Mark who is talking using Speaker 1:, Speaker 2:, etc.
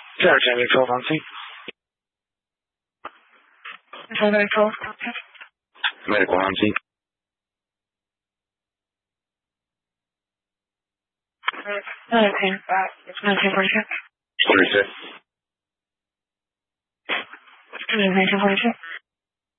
Speaker 1: Sergeant, 12 on scene. Medical on scene.
Speaker 2: It's 1946.
Speaker 1: 36.
Speaker 2: 1946.